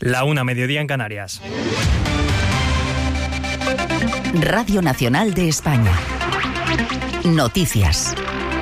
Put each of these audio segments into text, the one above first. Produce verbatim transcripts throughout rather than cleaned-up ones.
La una, mediodía en Canarias. Radio Nacional de España. Noticias.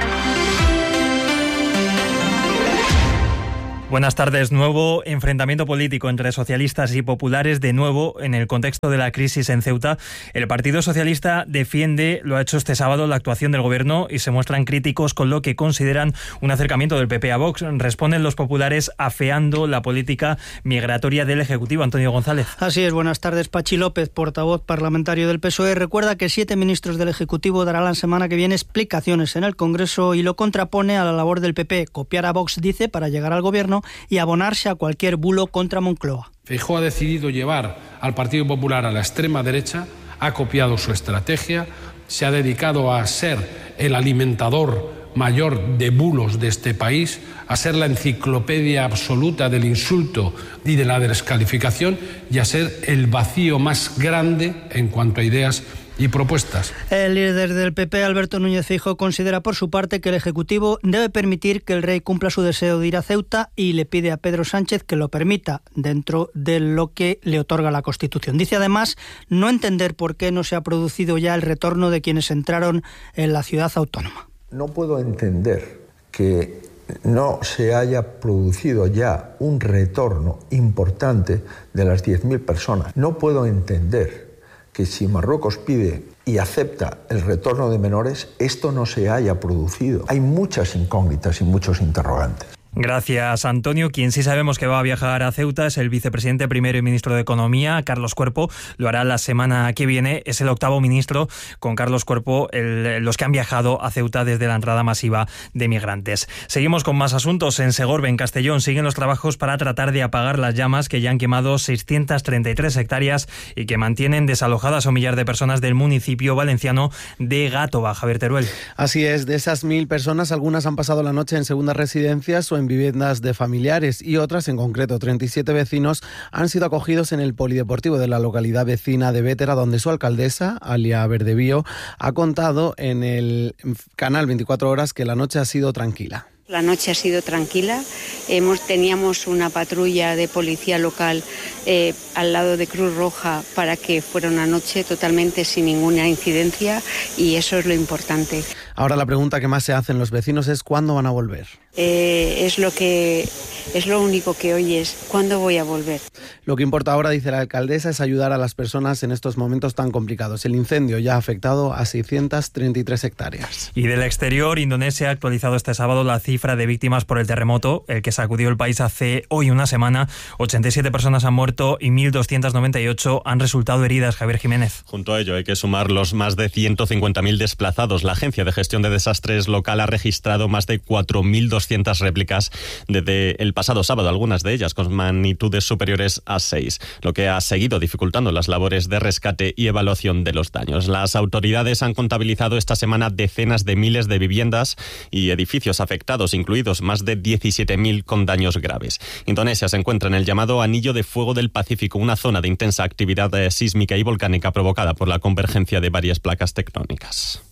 Buenas tardes. Nuevo enfrentamiento político entre socialistas y populares, de nuevo en el contexto de la crisis en Ceuta. El Partido Socialista defiende, lo ha hecho este sábado, la actuación del Gobierno y se muestran críticos con lo que consideran un acercamiento del P P a Vox. Responden los populares afeando la política migratoria del Ejecutivo. Antonio González. Así es. Buenas tardes. Pachi López, portavoz parlamentario del P S O E, recuerda que siete ministros del Ejecutivo darán la semana que viene explicaciones en el Congreso y lo contrapone a la labor del P P. Copiar a Vox, dice, para llegar al Gobierno y abonarse a cualquier bulo contra Moncloa. Feijóo ha decidido llevar al Partido Popular a la extrema derecha, ha copiado su estrategia, se ha dedicado a ser el alimentador mayor de bulos de este país, a ser la enciclopedia absoluta del insulto y de la descalificación y a ser el vacío más grande en cuanto a ideas y propuestas. El líder del P P, Alberto Núñez Feijóo, considera por su parte que el Ejecutivo debe permitir que el rey cumpla su deseo de ir a Ceuta y le pide a Pedro Sánchez que lo permita dentro de lo que le otorga la Constitución. Dice además no entender por qué no se ha producido ya el retorno de quienes entraron en la ciudad autónoma. No puedo entender que no se haya producido ya un retorno importante de las diez mil personas. No puedo entender que si Marruecos pide y acepta el retorno de menores, esto no se haya producido. Hay muchas incógnitas y muchos interrogantes. Gracias, Antonio. Quien sí sabemos que va a viajar a Ceuta es el vicepresidente primero y ministro de Economía, Carlos Cuerpo. Lo hará la semana que viene. Es el octavo ministro con Carlos Cuerpo, el, los que han viajado a Ceuta desde la entrada masiva de migrantes. Seguimos con más asuntos. En Segorbe, en Castellón, siguen los trabajos para tratar de apagar las llamas que ya han quemado seiscientas treinta y tres hectáreas y que mantienen desalojadas a un millar de personas del municipio valenciano de Gátova. Javier Teruel. Así es. De esas mil personas, algunas han pasado la noche en segundas residencias o en viviendas de familiares y otras, en concreto treinta y siete vecinos, han sido acogidos en el polideportivo de la localidad vecina de Bétera, donde su alcaldesa, Alia Verdebío, ha contado en el canal veinticuatro horas que la noche ha sido tranquila. La noche ha sido tranquila. Hemos, teníamos una patrulla de policía local eh, al lado de Cruz Roja para que fuera una noche totalmente sin ninguna incidencia y eso es lo importante. Ahora la pregunta que más se hacen los vecinos es ¿cuándo van a volver? Eh, es lo que es lo único que oyes. ¿Cuándo voy a volver? Lo que importa ahora, dice la alcaldesa, es ayudar a las personas en estos momentos tan complicados. El incendio ya ha afectado a seiscientas treinta y tres hectáreas. Y del exterior, Indonesia ha actualizado este sábado la cifra de víctimas por el terremoto, el que sacudió el país hace hoy una semana. ochenta y siete personas han muerto y mil doscientas noventa y ocho han resultado heridas. Javier Jiménez. Junto a ello hay que sumar los más de ciento cincuenta mil desplazados. La Agencia de Gestión de Desastres local ha registrado más de cuatro mil doscientas réplicas desde el pasado sábado, algunas de ellas con magnitudes superiores a seis, lo que ha seguido dificultando las labores de rescate y evaluación de los daños. Las autoridades han contabilizado esta semana decenas de miles de viviendas y edificios afectados, incluidos más de diecisiete mil con daños graves. Indonesia se encuentra en el llamado Anillo de Fuego del Pacífico, una zona de intensa actividad sísmica y volcánica provocada por la convergencia de varias placas tectónicas.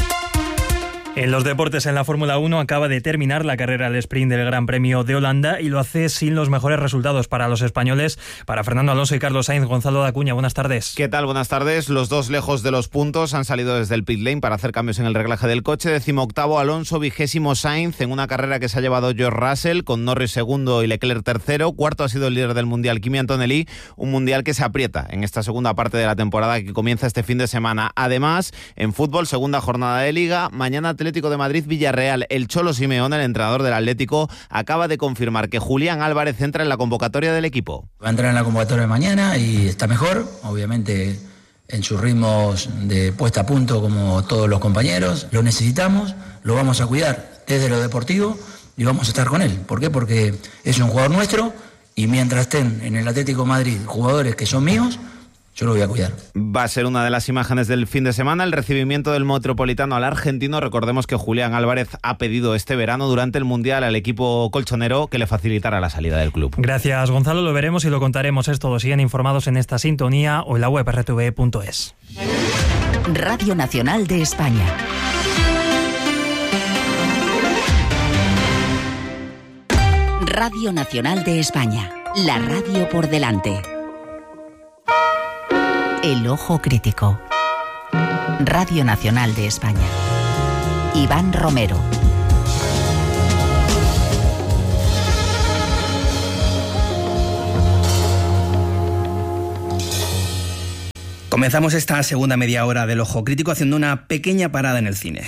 En los deportes, en la Fórmula uno acaba de terminar la carrera al sprint del Gran Premio de Holanda y lo hace sin los mejores resultados para los españoles, para Fernando Alonso y Carlos Sainz. Gonzalo de Acuña, buenas tardes. ¿Qué tal? Buenas tardes. Los dos lejos de los puntos han salido desde el pit lane para hacer cambios en el reglaje del coche. Decimoctavo Alonso, vigésimo Sainz, en una carrera que se ha llevado George Russell, con Norris segundo y Leclerc tercero. Cuarto ha sido el líder del Mundial, Kimi Antonelli, un Mundial que se aprieta en esta segunda parte de la temporada que comienza este fin de semana. Además, en fútbol, segunda jornada de Liga, mañana Atlético de Madrid Villarreal. El Cholo Simeone, el entrenador del Atlético, acaba de confirmar que Julián Álvarez entra en la convocatoria del equipo. Va a entrar en la convocatoria de mañana y está mejor, obviamente en sus ritmos de puesta a punto como todos los compañeros. Lo necesitamos, lo vamos a cuidar desde lo deportivo y vamos a estar con él. ¿Por qué? Porque es un jugador nuestro y mientras estén en el Atlético de Madrid jugadores que son míos, yo lo voy a cuidar. Va a ser una de las imágenes del fin de semana, el recibimiento del Metropolitano al argentino. Recordemos que Julián Álvarez ha pedido este verano durante el Mundial al equipo colchonero que le facilitara la salida del club. Gracias, Gonzalo. Lo veremos y lo contaremos. Es todo. Siguen informados en esta sintonía o en la web erre te ve punto es. Radio Nacional de España. Radio Nacional de España. La radio por delante. El ojo crítico. Radio Nacional de España. Iván Romero. Comenzamos esta segunda media hora del Ojo Crítico haciendo una pequeña parada en el cine.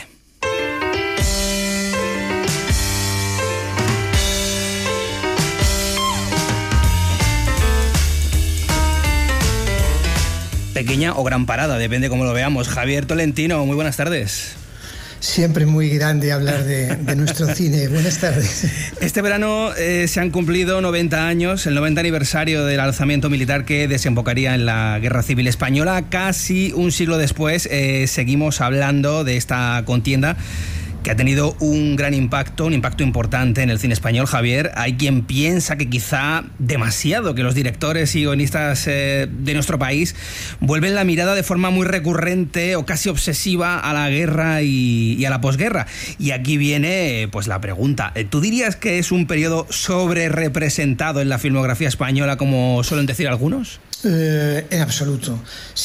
Pequeña o gran parada, depende cómo lo veamos. Javier Tolentino, muy buenas tardes. Siempre muy grande hablar de, de nuestro cine. Buenas tardes. Este verano eh, se han cumplido noventa años, el noventa aniversario del alzamiento militar que desembocaría en la Guerra Civil Española. Casi un siglo después eh, seguimos hablando de esta contienda que ha tenido un gran impacto, un impacto importante en el cine español. Javier, hay quien piensa que quizá demasiado, que los directores y guionistas eh, de nuestro país vuelven la mirada de forma muy recurrente o casi obsesiva a la guerra y, y a la posguerra. Y aquí viene pues la pregunta. ¿Tú dirías que es un periodo sobre representado en la filmografía española, como suelen decir algunos? Eh, en absoluto.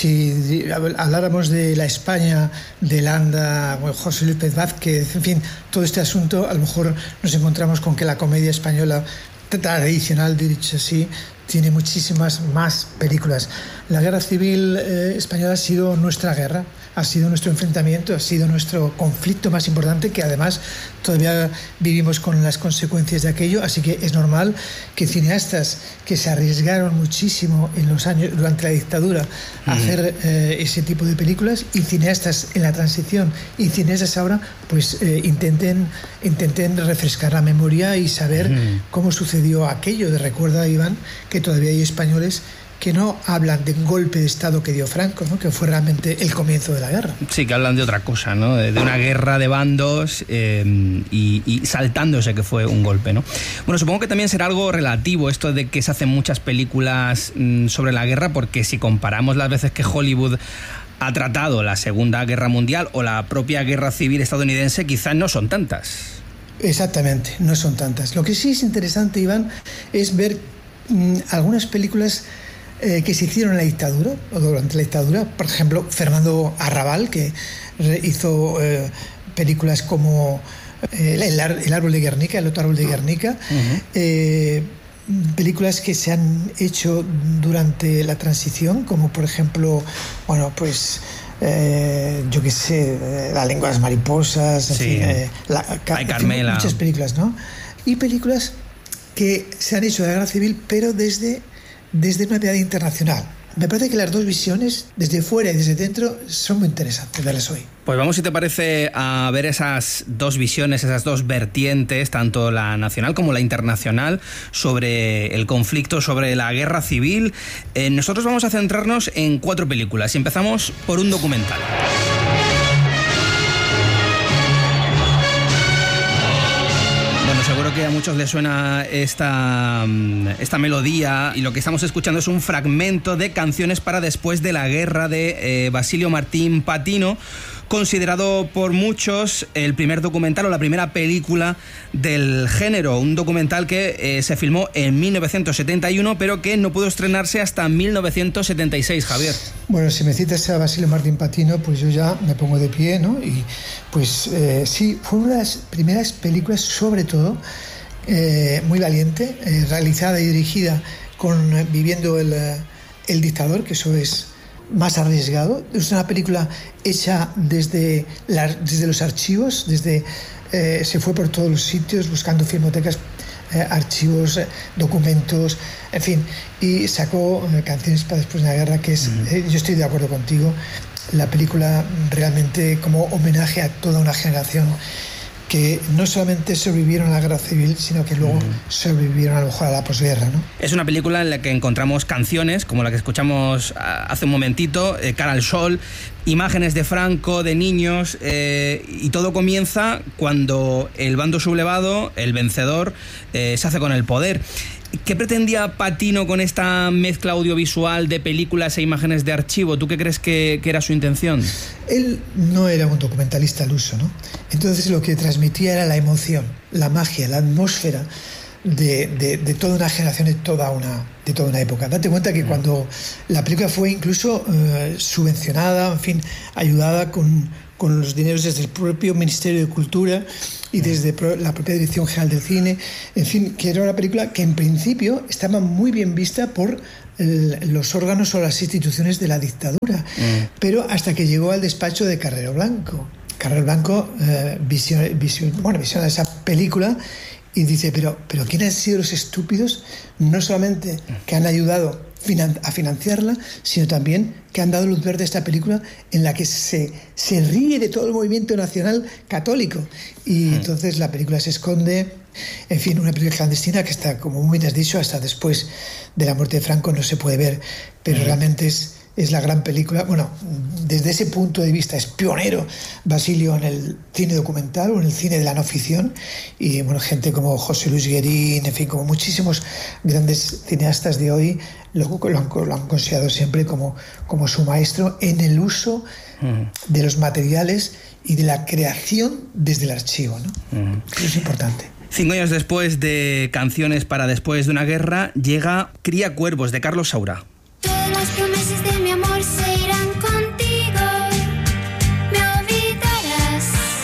Si habláramos de la España de Landa, bueno, José Luis Pérez Vázquez, en fin, todo este asunto, a lo mejor nos encontramos con que la comedia española tradicional, dicho así, tiene muchísimas más películas. La guerra civil eh, española ha sido nuestra guerra, ha sido nuestro enfrentamiento, ha sido nuestro conflicto más importante, que además todavía vivimos con las consecuencias de aquello, así que es normal que cineastas que se arriesgaron muchísimo en los años durante la dictadura a mm. hacer eh, ese tipo de películas, y cineastas en la transición y cineastas ahora pues eh, intenten intenten refrescar la memoria y saber mm. cómo sucedió aquello. Recuerda, Iván, que todavía hay españoles que no hablan del golpe de Estado que dio Franco, ¿no? Que fue realmente el comienzo de la guerra. Sí, que hablan de otra cosa, ¿no? De, de una guerra de bandos eh, y, y saltándose que fue un golpe, ¿no? Bueno, supongo que también será algo relativo esto de que se hacen muchas películas mmm, sobre la guerra, porque si comparamos las veces que Hollywood ha tratado la Segunda Guerra Mundial o la propia Guerra Civil estadounidense, quizás no son tantas. Exactamente, no son tantas. Lo que sí es interesante, Iván, es ver mmm, algunas películas Eh, que se hicieron en la dictadura o durante la dictadura. Por ejemplo, Fernando Arrabal, que hizo eh, películas como eh, el, el árbol de Guernica, el otro árbol de Guernica, uh-huh. eh, películas que se han hecho durante la transición, como por ejemplo, bueno, pues eh, yo qué sé, La lengua de las mariposas, en sí. fin, eh, la, Ay, Carmela. muchas películas, ¿no? Y películas que se han hecho de la guerra civil, pero desde desde una mirada internacional. Me parece que las dos visiones, desde fuera y desde dentro, son muy interesantes verlas hoy. Pues vamos, si te parece, a ver esas dos visiones, esas dos vertientes, tanto la nacional como la internacional, sobre el conflicto, sobre la guerra civil. Eh, nosotros vamos a centrarnos en cuatro películas y empezamos por un documental. Seguro que a muchos les suena esta, esta melodía, y lo que estamos escuchando es un fragmento de Canciones para después de la guerra de eh, Basilio Martín Patino, considerado por muchos el primer documental o la primera película del género, un documental que eh, se filmó en mil novecientos setenta y uno, pero que no pudo estrenarse hasta mil novecientos setenta y seis, Javier. Bueno, si me citas a Basilio Martín Patino, pues yo ya me pongo de pie, ¿no? Y pues eh, sí, fue una de las primeras películas, sobre todo, eh, muy valiente, eh, realizada y dirigida con eh, viviendo el, el dictador, que eso es más arriesgado. Es una película hecha desde, la, desde los archivos, desde eh, se fue por todos los sitios buscando filmotecas, eh, archivos, eh, documentos, en fin, y sacó eh, Canciones para después de la guerra, que es, uh-huh. eh, yo estoy de acuerdo contigo, la película realmente como homenaje a toda una generación que no solamente sobrevivieron a la guerra civil, sino que luego mm. sobrevivieron a lo mejor a la posguerra, ¿no? Es una película en la que encontramos canciones, como la que escuchamos hace un momentito, eh, Cara al Sol, imágenes de Franco, de niños, eh, y todo comienza cuando el bando sublevado, el vencedor, eh, se hace con el poder. ¿Qué pretendía Patino con esta mezcla audiovisual de películas e imágenes de archivo? ¿Tú qué crees que, que era su intención? Él no era un documentalista al uso, ¿no? Entonces lo que transmitía era la emoción, la magia, la atmósfera de, de, de toda una generación, de toda una, de toda una época. Date cuenta que cuando la película fue incluso eh, subvencionada, en fin, ayudada con, con los dineros desde el propio Ministerio de Cultura y desde la propia Dirección General del Cine, en fin, que era una película que en principio estaba muy bien vista por el, los órganos o las instituciones de la dictadura, mm. pero hasta que llegó al despacho de Carrero Blanco. Carrero Blanco eh, visiona, visiona, bueno, visiona esa película y dice, pero, pero ¿quiénes han sido los estúpidos? No solamente que han ayudado finan- a financiarla, sino también que han dado luz verde a esta película en la que se, se ríe de todo el movimiento nacional católico. Y mm. entonces la película se esconde, en fin, una película clandestina que está, como muy bien has dicho, hasta después de la muerte de Franco no se puede ver, pero mm. realmente es... es la gran película. Bueno, desde ese punto de vista es pionero Basilio en el cine documental o en el cine de la no ficción, y bueno, gente como José Luis Guerín, en fin, como muchísimos grandes cineastas de hoy lo, lo, han, lo han considerado siempre como, como su maestro en el uso uh-huh. de los materiales y de la creación desde el archivo, ¿no? Uh-huh. Eso es importante. Cinco años después de Canciones para después de una guerra, llega Cría cuervos, de Carlos Saura. Todas las promesas de mi amor se irán contigo. Me olvidarás,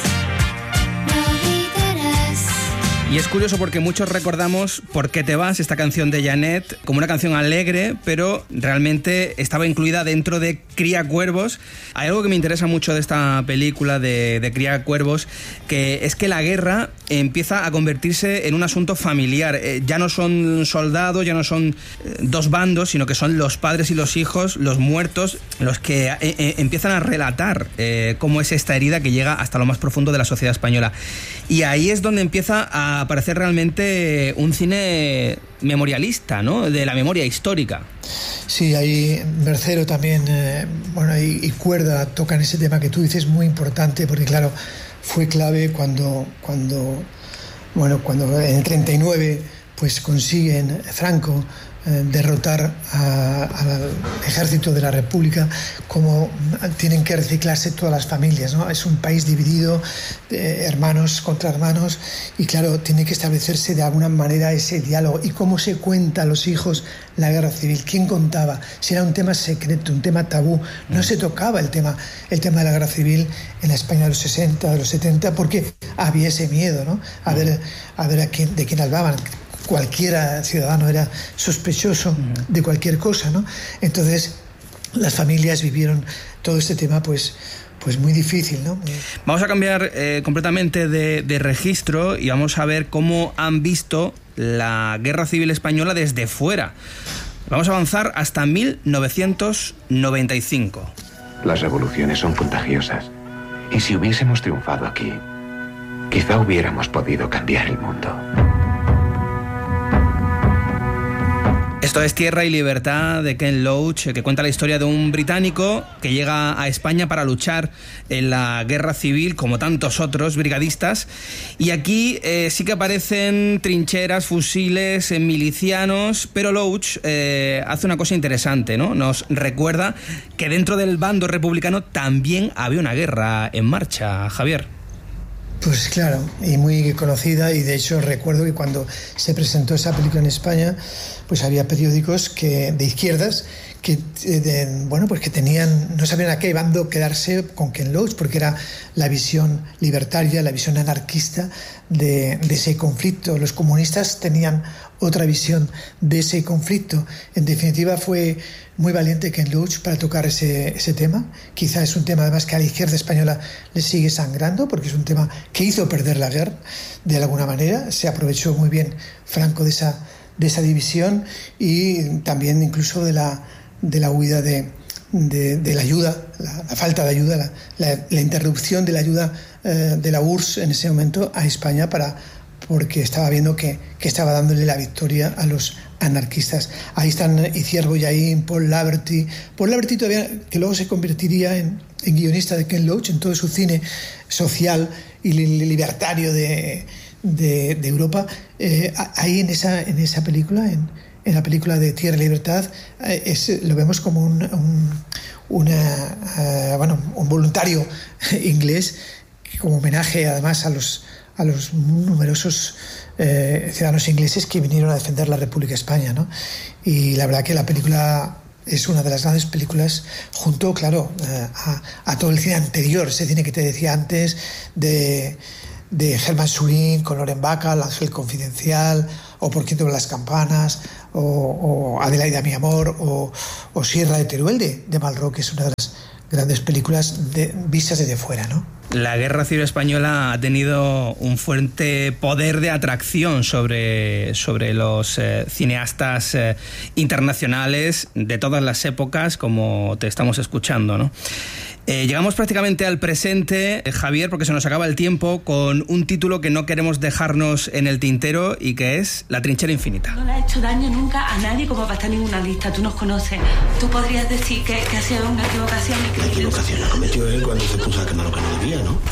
me olvidarás. Y es curioso porque muchos recordamos Por qué te vas, esta canción de Janet, como una canción alegre, pero realmente estaba incluida dentro de Cría cuervos. Hay algo que me interesa mucho de esta película de, de Cría cuervos, que es que la guerra empieza a convertirse en un asunto familiar. Eh, ya no son soldados, ya no son eh, dos bandos, sino que son los padres y los hijos, los muertos, los que eh, eh, empiezan a relatar eh, cómo es esta herida que llega hasta lo más profundo de la sociedad española. Y ahí es donde empieza a aparecer realmente un cine memorialista, ¿no? De la memoria histórica. Sí, ahí Mercero también, eh, bueno, y, y Cuerda tocan ese tema que tú dices, muy importante, porque claro, fue clave cuando, cuando, bueno, cuando en el treinta y nueve pues consiguen Franco eh, derrotar a, al ejército de la República, como tienen que reciclarse todas las familias, ¿no? Es un país dividido, eh, hermanos contra hermanos, y claro, tiene que establecerse de alguna manera ese diálogo. ¿Y cómo se cuenta a los hijos la guerra civil? ¿Quién contaba? Si era un tema secreto, un tema tabú, no se tocaba el tema, el tema de la guerra civil en la España de los sesenta, de los setenta, porque había ese miedo, ¿no? A ver, a ver a quién, de quién hablaban. Cualquiera ciudadano era sospechoso de cualquier cosa, ¿no? Entonces las familias vivieron todo este tema pues, pues muy difícil, ¿no? Muy... Vamos a cambiar eh, completamente de, de registro y vamos a ver cómo han visto la Guerra Civil Española desde fuera. Vamos a avanzar hasta mil novecientos noventa y cinco. Las revoluciones son contagiosas, y si hubiésemos triunfado aquí, quizá hubiéramos podido cambiar el mundo. Esto es Tierra y Libertad, de Ken Loach, que cuenta la historia de un británico que llega a España para luchar en la guerra civil, como tantos otros brigadistas. Y aquí eh, sí que aparecen trincheras, fusiles, eh, milicianos, pero Loach eh, hace una cosa interesante, ¿no? Nos recuerda que dentro del bando republicano también había una guerra en marcha, Javier. Pues claro, y muy conocida, y de hecho recuerdo que cuando se presentó esa película en España, pues había periódicos que de izquierdas que de, bueno, pues que tenían, no sabían a qué bando quedarse con Ken Loach, porque era la visión libertaria, la visión anarquista de, de ese conflicto. Los comunistas tenían otra visión de ese conflicto. En definitiva, fue muy valiente Ken Loach para tocar ese, ese tema. Quizá es un tema además que a la izquierda española le sigue sangrando, porque es un tema que hizo perder la guerra de alguna manera. Se aprovechó muy bien Franco de esa, de esa división, y también incluso de la, de la huida de, de, de la ayuda, la, la falta de ayuda, la, la, la interrupción de la ayuda eh, de la U R S S en ese momento a España, para porque estaba viendo que, que estaba dándole la victoria a los anarquistas. Ahí están Iciar Bollaín, Paul Laverty. Paul Laverty todavía, que luego se convertiría en, en guionista de Ken Loach en todo su cine social y libertario de, de, de Europa. Eh, ahí en esa, en esa película, en, en la película de Tierra y Libertad, eh, es, lo vemos como un, un, una, uh, bueno, un voluntario inglés, como homenaje además a los a los numerosos eh, ciudadanos ingleses que vinieron a defender la República de España, ¿no? Y la verdad que la película es una de las grandes películas, junto, claro, eh, a, a todo el cine anterior, ese cine que te decía antes, de, de Hermann Surin con Loren Bacall, Ángel Confidencial, o Por quién tocan las campanas, o, o Adelaida mi amor, o, o Sierra de Teruel de, de Malraux, que es una de las grandes películas de, vistas desde fuera, ¿no? La Guerra Civil Española ha tenido un fuerte poder de atracción sobre, sobre los eh, cineastas eh, internacionales de todas las épocas, como te estamos escuchando, ¿no? Eh, llegamos prácticamente al presente, eh, Javier, porque se nos acaba el tiempo, con un título que no queremos dejarnos en el tintero y que es La trinchera infinita. No le ha hecho daño nunca a nadie como para estar en una lista. Tú nos conoces. Tú podrías decir que, que ha sido una equivocación. Y que la equivocación la cometió él cuando se puso a quemar lo que no debía, ¿no?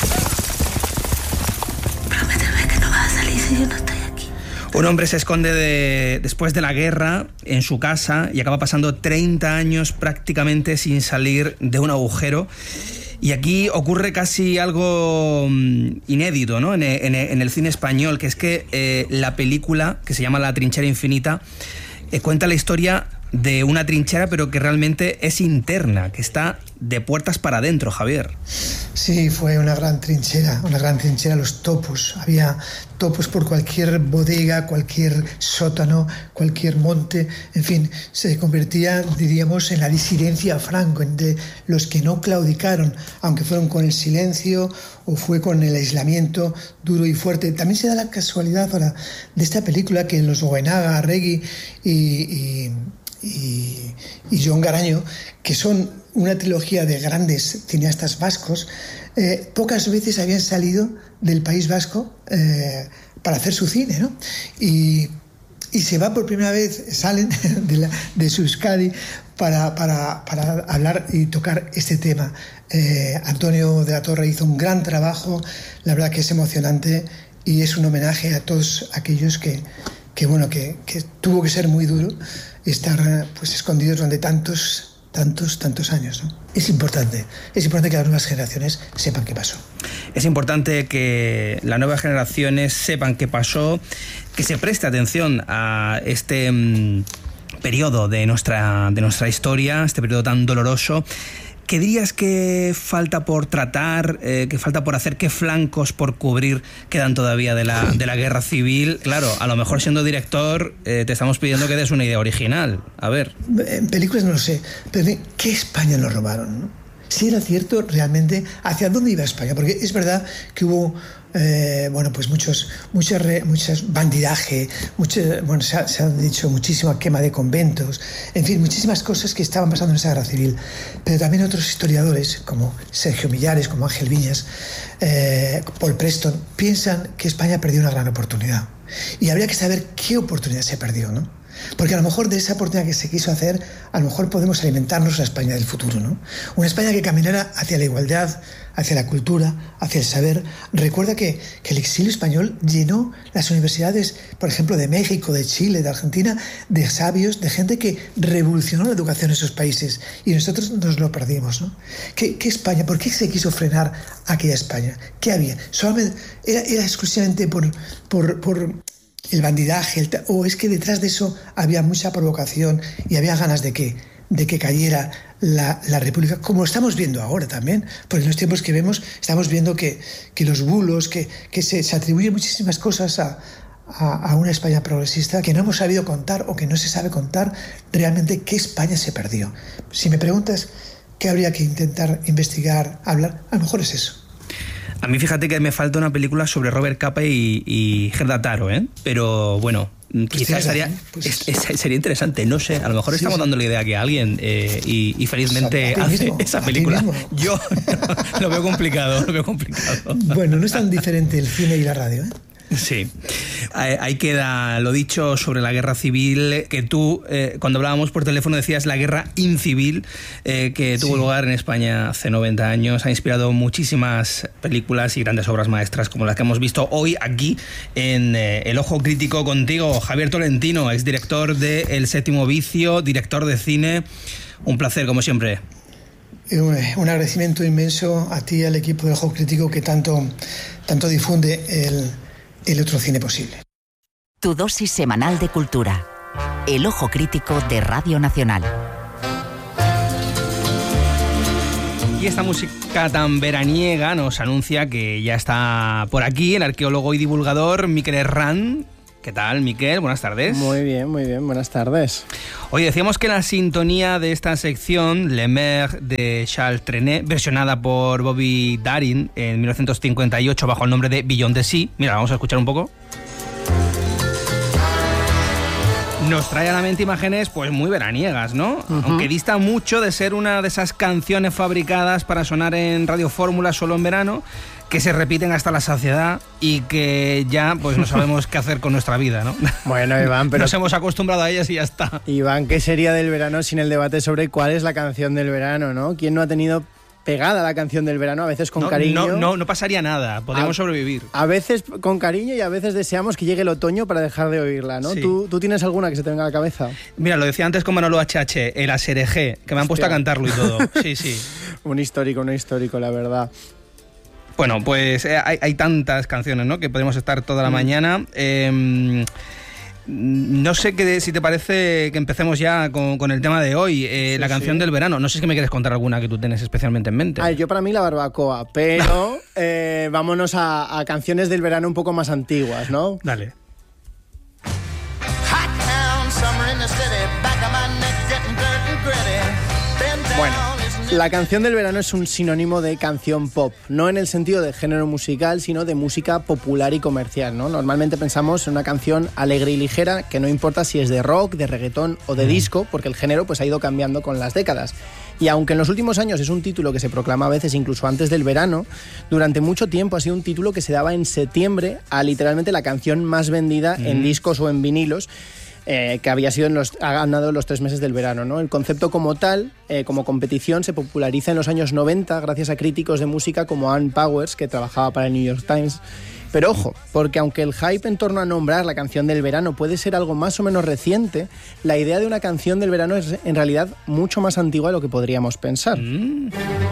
Prométeme que no vas a salir si yo no estoy aquí. Un hombre se esconde de, después de la guerra en su casa y acaba pasando treinta años prácticamente sin salir de un agujero. Y aquí ocurre casi algo inédito, ¿no? en, en, en el cine español, que es que eh, la película, que se llama La trinchera infinita, eh, cuenta la historia de una trinchera, pero que realmente es interna, que está de puertas para adentro, Javier. Sí, fue una gran trinchera, una gran trinchera, los topos. Había topos por cualquier bodega, cualquier sótano, cualquier monte. En fin, se convertía, diríamos, en la disidencia Franco, de los que no claudicaron, aunque fueron con el silencio o fue con el aislamiento duro y fuerte. También se da la casualidad ahora de esta película que los Goenaga, Arregui y, y, y, y John Garaño, que son una trilogía de grandes cineastas vascos, eh, pocas veces habían salido del País Vasco eh, para hacer su cine, ¿no? Y, y se va por primera vez, salen de, la, de su Euskadi para, para, para hablar y tocar este tema. Eh, Antonio de la Torre hizo un gran trabajo, la verdad que es emocionante y es un homenaje a todos aquellos que, que bueno, que, que tuvo que ser muy duro estar pues escondidos durante tantos tantos, tantos años, ¿no? Es importante, es importante que las nuevas generaciones sepan qué pasó. Es importante que las nuevas generaciones sepan qué pasó, que se preste atención a este mmm, periodo de nuestra, de nuestra historia, este periodo tan doloroso. ¿Qué dirías que falta por tratar, eh, que falta por hacer, qué flancos por cubrir quedan todavía de la, de la guerra civil? Claro, a lo mejor siendo director eh, te estamos pidiendo que des una idea original. A ver. En películas no lo sé, pero ¿qué España nos robaron, no? Si era cierto realmente hacia dónde iba España, porque es verdad que hubo eh, bueno pues muchos muchas muchas bandidaje, mucho, bueno se, ha, se han dicho muchísima quema de conventos, en fin, muchísimas cosas que estaban pasando en esa guerra civil, pero también otros historiadores como Sergio Millares, como Ángel Viñas, eh, Paul Preston piensan que España perdió una gran oportunidad y habría que saber qué oportunidad se perdió, ¿no? Porque a lo mejor de esa oportunidad que se quiso hacer, a lo mejor podemos alimentarnos la España del futuro, ¿no? Una España que caminara hacia la igualdad, hacia la cultura, hacia el saber. Recuerda que, que el exilio español llenó las universidades, por ejemplo, de México, de Chile, de Argentina, de sabios, de gente que revolucionó la educación en esos países. Y nosotros nos lo perdimos, ¿no? ¿Qué, qué España? ¿Por qué se quiso frenar aquella España? ¿Qué había? Solamente era, era exclusivamente por... por, por el bandidaje, el o es que detrás de eso había mucha provocación y había ganas de que, de que cayera la, la República, como lo estamos viendo ahora también, porque en los tiempos que vemos estamos viendo que, que los bulos, que, que se, se atribuyen muchísimas cosas a, a, a una España progresista que no hemos sabido contar o que no se sabe contar realmente qué España se perdió. Si me preguntas qué habría que intentar investigar, hablar, a lo mejor es eso. A mí fíjate que me falta una película sobre Robert Capa y, y Gerda Taro, ¿eh? Pero bueno, pues quizás sería, pues... es, es, sería interesante, no sé, a lo mejor sí, estamos sí. dando la idea que a alguien eh, y, y felizmente o sea, hace mismo, esa película. Yo no, lo veo complicado, lo veo complicado. Bueno, no es tan diferente el cine y la radio, ¿eh? Sí, ahí queda lo dicho sobre la guerra civil, que tú eh, cuando hablábamos por teléfono decías la guerra incivil eh, que tuvo sí. lugar en España hace noventa años, ha inspirado muchísimas películas y grandes obras maestras como las que hemos visto hoy aquí en eh, El Ojo Crítico contigo, Javier Tolentino, exdirector de El Séptimo Vicio, director de cine, un placer como siempre. un agradecimiento inmenso a ti y al equipo del Ojo Crítico que tanto, tanto difunde el, el otro cine posible. Tu dosis semanal de cultura. El Ojo Crítico de Radio Nacional. Y esta música tan veraniega nos anuncia que ya está por aquí el arqueólogo y divulgador Miquel Herrán. ¿Qué tal, Miquel? Buenas tardes. Muy bien, muy bien. Buenas tardes. Oye, decíamos que la sintonía de esta sección, Le Mer de Charles Trenet, versionada por Bobby Darin en mil novecientos cincuenta y ocho bajo el nombre de Beyond the Sea. Mira, vamos a escuchar un poco. Nos trae a la mente imágenes pues muy veraniegas, ¿no? Uh-huh. Aunque dista mucho de ser una de esas canciones fabricadas para sonar en Radio Fórmula solo en verano, que se repiten hasta la saciedad y que ya pues no sabemos qué hacer con nuestra vida, ¿no? Bueno, Iván, pero... Nos hemos acostumbrado a ellas y ya está. Iván, ¿qué sería del verano sin el debate sobre cuál es la canción del verano, ¿no? ¿Quién no ha tenido pegada la canción del verano, a veces con no, cariño? No, no, no pasaría nada, podemos a, sobrevivir. A veces con cariño y a veces deseamos que llegue el otoño para dejar de oírla, ¿no? Sí. ¿Tú, ¿Tú tienes alguna que se te venga a la cabeza? Mira, lo decía antes con Manolo H H, el A S R G, que me han Hostia. puesto a cantarlo y todo. Sí, sí. Un histórico, un histórico, la verdad. Bueno, pues eh, hay, hay tantas canciones, ¿no?, que podemos estar toda la mm. mañana. Eh, no sé qué, si te parece que empecemos ya con, con el tema de hoy, eh, sí, la canción sí. del verano. No sé si es que me quieres contar alguna que tú tienes especialmente en mente. Ay, yo para mí la barbacoa, pero eh, vámonos a, a canciones del verano un poco más antiguas, ¿no? Dale. Bueno, la canción del verano es un sinónimo de canción pop, no en el sentido de género musical, sino de música popular y comercial, ¿no? Normalmente pensamos en una canción alegre y ligera, que no importa si es de rock, de reggaetón o de mm. disco, porque el género pues ha ido cambiando con las décadas. Y aunque en los últimos años es un título que se proclama a veces incluso antes del verano, durante mucho tiempo ha sido un título que se daba en septiembre a literalmente la canción más vendida mm. en discos o en vinilos, Eh, que había sido en los, ha ganado los tres meses del verano, ¿no? El concepto como tal, eh, como competición, se populariza en los años noventa gracias a críticos de música como Ann Powers, que trabajaba para el New York Times. Pero ojo, porque aunque el hype en torno a nombrar la canción del verano puede ser algo más o menos reciente, la idea de una canción del verano es en realidad mucho más antigua de lo que podríamos pensar. Mm.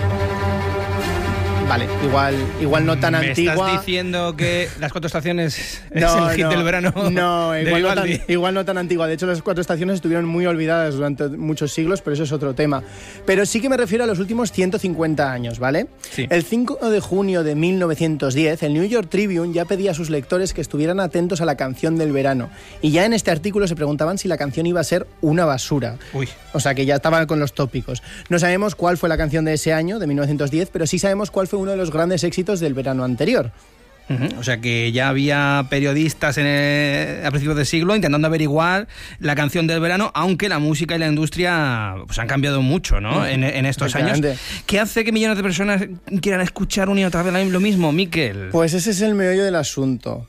Vale, igual, igual no tan ¿Me antigua. ¿Me estás diciendo que Las Cuatro Estaciones no, es el hit no, del verano? No, igual no, tan, igual no tan antigua. De hecho, Las Cuatro Estaciones estuvieron muy olvidadas durante muchos siglos, pero eso es otro tema. Pero sí que me refiero a los últimos ciento cincuenta años, ¿vale? Sí. El cinco de junio de mil novecientos diez, el New York Tribune ya pedía a sus lectores que estuvieran atentos a la canción del verano. Y ya en este artículo se preguntaban si la canción iba a ser una basura. Uy. O sea, que ya estaban con los tópicos. No sabemos cuál fue la canción de ese año, de mil novecientos diez, pero sí sabemos cuál fue uno de los grandes éxitos del verano anterior. Uh-huh. O sea que ya había periodistas en el, a principios del siglo intentando averiguar la canción del verano, aunque la música y la industria pues han cambiado mucho, ¿no? Uh-huh. en, en estos años. ¿Qué hace que millones de personas quieran escuchar una y otra vez lo mismo, Miquel? Pues ese es el meollo del asunto.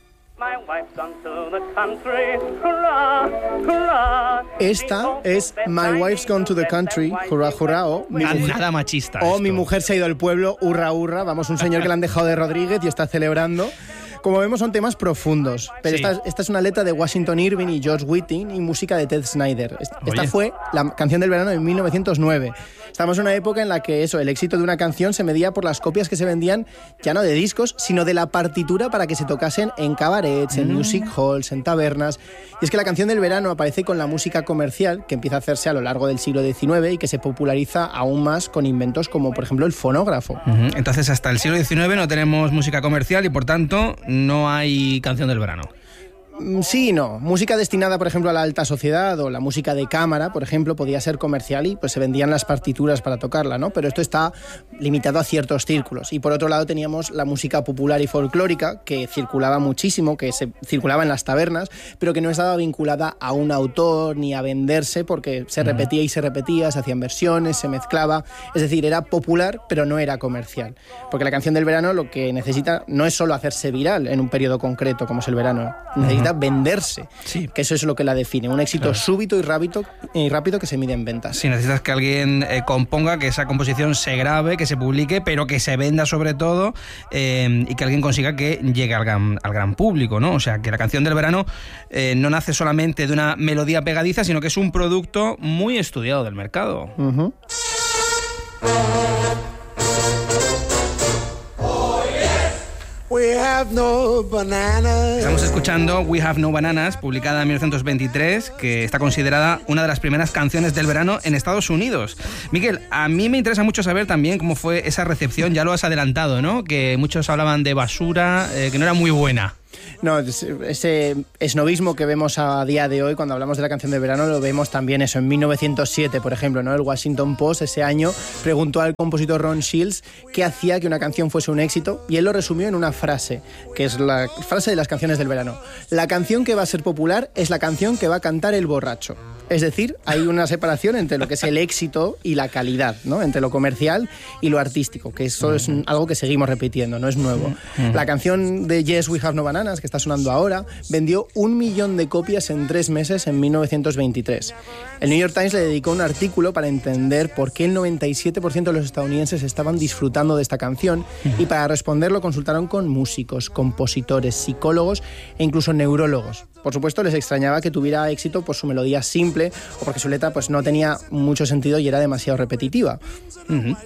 Esta es My Wife's Gone to the Country, hurra, hurra, o mi mujer, nada machista. O esto. Mi mujer se ha ido al pueblo, hurra, hurra. Vamos, un señor que le han dejado de Rodríguez y está celebrando. Como vemos, son temas profundos, pero sí. esta, esta es una letra de Washington Irving y George Whiting y música de Ted Snyder. Esta, esta fue la canción del verano de mil novecientos nueve. Estamos en una época en la que eso, el éxito de una canción se medía por las copias que se vendían, ya no de discos, sino de la partitura para que se tocasen en cabarets, en mm. music halls, en tabernas. Y es que la canción del verano aparece con la música comercial, que empieza a hacerse a lo largo del siglo diecinueve y que se populariza aún más con inventos como, por ejemplo, el fonógrafo. Uh-huh. Entonces, hasta el siglo diecinueve no tenemos música comercial y, por tanto, no hay canción del verano. Sí y no. Música destinada, por ejemplo, a la alta sociedad o la música de cámara, por ejemplo, podía ser comercial y pues se vendían las partituras para tocarla, ¿no? Pero esto está limitado a ciertos círculos. Y por otro lado teníamos la música popular y folclórica, que circulaba muchísimo, que se circulaba en las tabernas, pero que no estaba vinculada a un autor ni a venderse porque se repetía y se repetía, se hacían versiones, se mezclaba. Es decir, era popular, pero no era comercial. Porque la canción del verano lo que necesita no es solo hacerse viral en un periodo concreto, como es el verano. Necesita venderse, sí. que eso es lo que la define, un éxito claro. súbito y rápido, y rápido que se mide en ventas. Sí, necesitas que alguien eh, componga, que esa composición se grabe, que se publique, pero que se venda sobre todo eh, y que alguien consiga que llegue al gran, al gran público, ¿no? O sea, que la canción del verano eh, no nace solamente de una melodía pegadiza, sino que es un producto muy estudiado del mercado. Uh-huh. Estamos escuchando We Have No Bananas, publicada en mil novecientos veintitrés, que está considerada una de las primeras canciones del verano en Estados Unidos. Miguel, a mí me interesa mucho saber también cómo fue esa recepción, ya lo has adelantado, ¿no? Que muchos hablaban de basura, eh, que no era muy buena. No, ese esnovismo que vemos a día de hoy cuando hablamos de la canción de verano lo vemos también eso en mil novecientos siete, por ejemplo, ¿no? El Washington Post ese año preguntó al compositor Ron Shields qué hacía que una canción fuese un éxito y él lo resumió en una frase, que es la frase de las canciones del verano. La canción que va a ser popular es la canción que va a cantar el borracho. Es decir, hay una separación entre lo que es el éxito y la calidad, ¿no? Entre lo comercial y lo artístico, que eso es algo que seguimos repitiendo, no es nuevo. La canción de Yes, We Have No Bananas, que está sonando ahora, vendió un millón de copias en tres meses en mil novecientos veintitrés. El New York Times le dedicó un artículo para entender por qué el noventa y siete por ciento de los estadounidenses estaban disfrutando de esta canción y para responderlo consultaron con músicos, compositores, psicólogos e incluso neurólogos. Por supuesto, les extrañaba que tuviera éxito por su melodía simple o porque su letra pues, no tenía mucho sentido y era demasiado repetitiva. Uh-huh.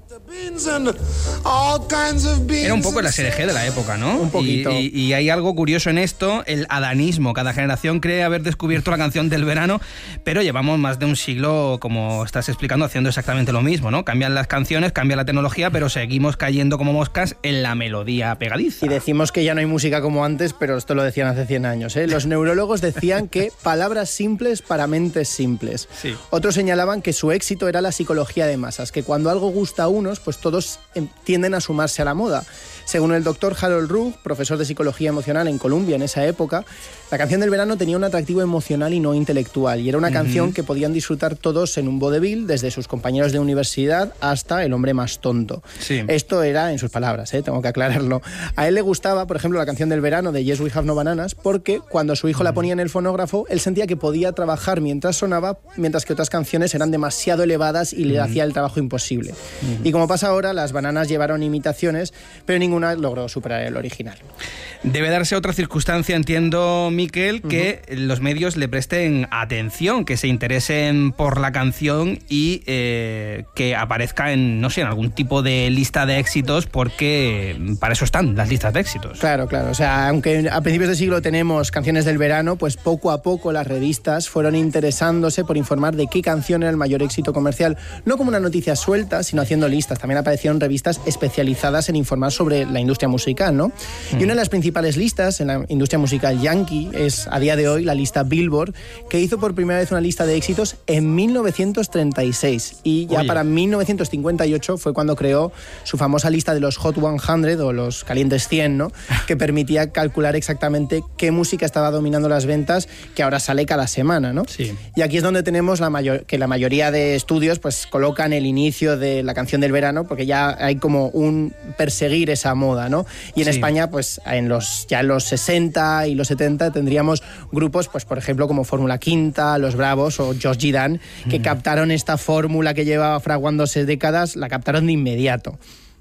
Era un poco el S R G de la época, ¿no? Un poquito. Y, y, y hay algo curioso en esto, el adanismo. Cada generación cree haber descubierto la canción del verano, pero llevamos más de un siglo, como estás explicando, haciendo exactamente lo mismo, ¿no? Cambian las canciones, cambia la tecnología, pero seguimos cayendo como moscas en la melodía pegadiza. Y decimos que ya no hay música como antes, pero esto lo decían hace cien años, ¿eh? Los neurólogos decían que palabras simples para mentes simples. Sí. Otros señalaban que su éxito era la psicología de masas, que cuando algo gusta a unos, pues todos tienden a sumarse a la moda. Según el doctor Harold Rugg, profesor de psicología emocional en Columbia en esa época, la canción del verano tenía un atractivo emocional y no intelectual, y era una uh-huh. canción que podían disfrutar todos en un vodevil, desde sus compañeros de universidad hasta el hombre más tonto. Sí. Esto era en sus palabras, ¿eh? Tengo que aclararlo. A él le gustaba, por ejemplo, la canción del verano de Yes, We Have No Bananas, porque cuando su hijo uh-huh. la ponía en el fonógrafo, él sentía que podía trabajar mientras sonaba, mientras que otras canciones eran demasiado elevadas y le uh-huh. hacía el trabajo imposible. Uh-huh. Y como pasa ahora, las bananas llevaron imitaciones, pero ninguna logró superar el original. Debe darse otra circunstancia, entiendo, Miquel, que uh-huh. los medios le presten atención, que se interesen por la canción y eh, que aparezca en, no sé, en algún tipo de lista de éxitos, porque para eso están las listas de éxitos. Claro, claro. O sea, aunque a principios de siglo tenemos canciones del verano, pues poco a poco las revistas fueron interesándose por informar de qué canción era el mayor éxito comercial, no como una noticia suelta, sino haciendo listas. También aparecieron revistas especializadas en informar sobre la industria musical, ¿no? Mm. Y una de las principales listas en la industria musical yankee es, a día de hoy, la lista Billboard, que hizo por primera vez una lista de éxitos en mil novecientos treinta y seis. Y ya Oye. para mil novecientos cincuenta y ocho fue cuando creó su famosa lista de los Hot cien o los calientes cien, ¿no? Que permitía calcular exactamente qué música estaba dominando las ventas, que ahora sale cada semana, ¿no? Sí. Y aquí es donde tenemos la mayor, que la mayoría de estudios pues colocan el inicio de la canción del verano, porque ya hay como un perseguir esa moda, ¿no? Y en sí. España, pues en los ya en los sesenta y los setenta tendríamos grupos, pues por ejemplo como Fórmula Quinta, Los Bravos o George Dan, que mm. captaron esta fórmula que llevaba fraguándose décadas, la captaron de inmediato.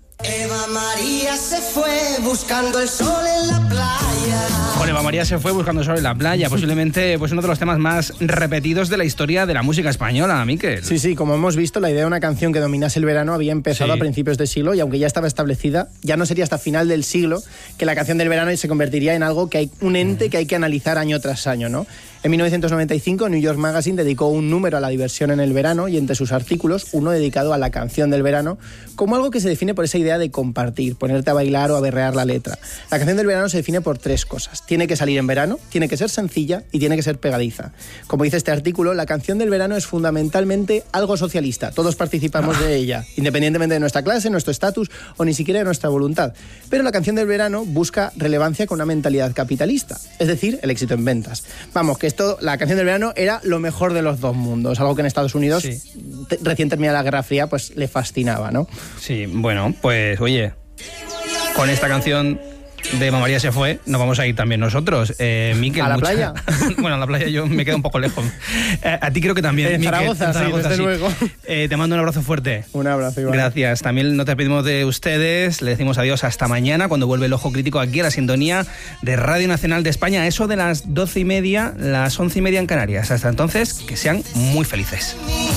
Eva María se fue buscando el sol en la playa. Con Eva María se fue buscando el sol en la playa, posiblemente pues uno de los temas más repetidos de la historia de la música española, Miquel. Sí, sí, como hemos visto, la idea de una canción que dominase el verano había empezado sí. a principios de siglo, y aunque ya estaba establecida, ya no sería hasta final del siglo que la canción del verano se convertiría en algo que hay, un ente que hay que analizar año tras año, ¿no? En mil novecientos noventa y cinco, New York Magazine dedicó un número a la diversión en el verano, y entre sus artículos, uno dedicado a la canción del verano, como algo que se define por esa idea de compartir, ponerte a bailar o a berrear la letra. La canción del verano se define por tres cosas. Tiene que salir en verano, tiene que ser sencilla y tiene que ser pegadiza. Como dice este artículo, la canción del verano es fundamentalmente algo socialista. Todos participamos ah. de ella, independientemente de nuestra clase, nuestro estatus o ni siquiera de nuestra voluntad. Pero la canción del verano busca relevancia con una mentalidad capitalista, es decir, el éxito en ventas. Vamos, que esto, la canción del verano era lo mejor de los dos mundos, algo que en Estados Unidos, sí. te, recién terminada la Guerra Fría, pues le fascinaba, ¿no? Sí, bueno, pues oye, con esta canción de Eva María se fue, nos vamos a ir también nosotros. Eh, Miquel, ¿a la mucha... playa? Bueno, a la playa yo me quedo un poco lejos. Eh, a ti creo que también, en Miquel. Zaragoza, en Zaragoza, sí, desde sí. luego. Eh, te mando un abrazo fuerte. Un abrazo, igual. Gracias. También nos despedimos de ustedes, le decimos adiós hasta mañana, cuando vuelve el Ojo Crítico aquí a la sintonía de Radio Nacional de España, eso de las doce y media, las once y media en Canarias. Hasta entonces, que sean muy felices.